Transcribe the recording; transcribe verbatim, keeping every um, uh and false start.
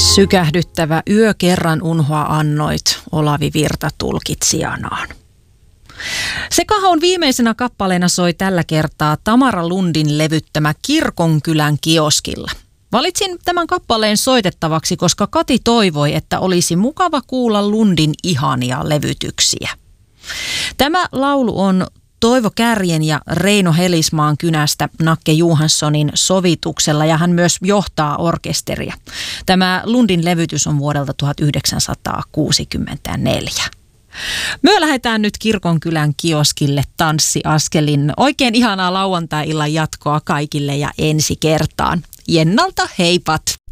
Sykähdyttävä yö kerran unhoa annoit, Olavi Virta tulkitsijanaan. Sekahaun viimeisenä kappaleena soi tällä kertaa Tamara Lundin levyttämä Kirkonkylän kioskilla. Valitsin tämän kappaleen soitettavaksi, koska Kati toivoi, että olisi mukava kuulla Lundin ihania levytyksiä. Tämä laulu on Toivo Kärjen ja Reino Helismaan kynästä Nakke Johanssonin sovituksella ja hän myös johtaa orkesteria. Tämä Lundin levytys on vuodelta tuhatyhdeksänsataakuusikymmentäneljä. Me lähdetään nyt Kirkonkylän kioskille tanssiaskelin. Oikein ihanaa lauantai-illan jatkoa kaikille ja ensi kertaan. Jennalta heipat!